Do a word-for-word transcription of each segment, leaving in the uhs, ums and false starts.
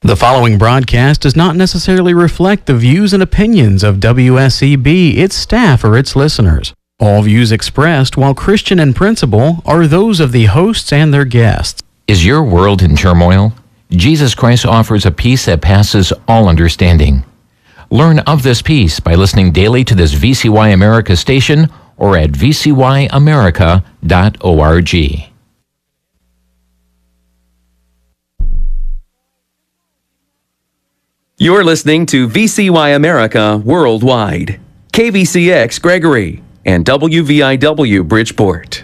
The following broadcast does not necessarily reflect the views and opinions of W S E B, its staff, or its listeners. All views expressed, while Christian in principle, are those of the hosts and their guests. Is your world in turmoil? Jesus Christ offers a peace that passes all understanding. Learn of this peace by listening daily to this V C Y America station or at v c y america dot org. You're listening to V C Y America Worldwide, K V C X Gregory, and W V I W Bridgeport.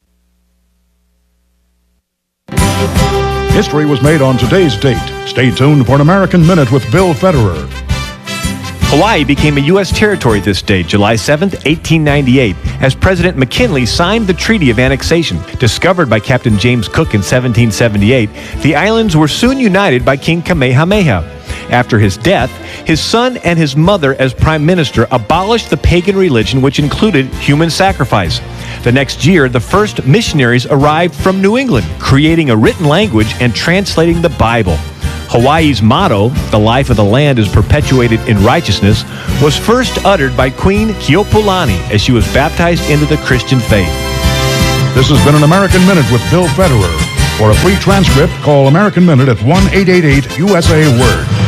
History was made on today's date. Stay tuned for an American Minute with Bill Federer. Hawaii became a U S territory this day, July seventh, eighteen ninety-eight, as President McKinley signed the Treaty of Annexation. Discovered by Captain James Cook in seventeen seventy-eight, the islands were soon united by King Kamehameha. After his death, his son and his mother as prime minister abolished the pagan religion, which included human sacrifice. The next year, the first missionaries arrived from New England, creating a written language and translating the Bible. Hawaii's motto, "The life of the land is perpetuated in righteousness," was first uttered by Queen Keopuolani as she was baptized into the Christian faith. This has been an American Minute with Bill Federer. For a free transcript, call American Minute at one eight eight eight U S A Word.